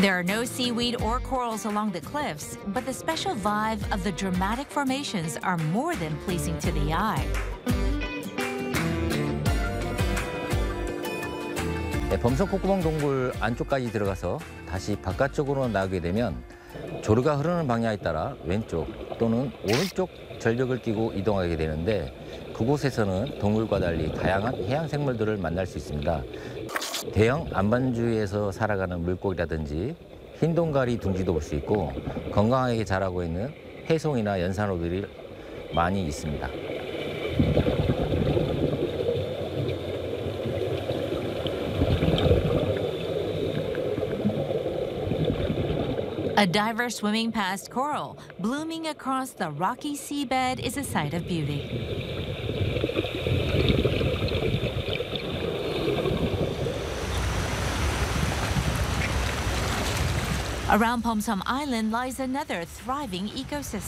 There are no seaweed or corals along the cliffs, but the special vibe of the dramatic formations are more than pleasing to the eye. 네, 범석 콧구멍 동굴 안쪽까지 들어가서 다시 바깥쪽으로 나오게 되면 조류가 흐르는 방향에 따라 왼쪽 또는 오른쪽 절벽을 끼고 이동하게 되는데 그곳에서는 동물과 달리 다양한 해양 생물들을 만날 수 있습니다. 대형 안반주에서 살아가는 물고기라든지 흰동가리 둥지도 볼 수 있고 건강하게 자라고 있는 해송이나 연산어들이 많이 있습니다. A diver swimming past coral, blooming across the rocky seabed is a sight of beauty. Around Pomsom Island lies another thriving ecosystem.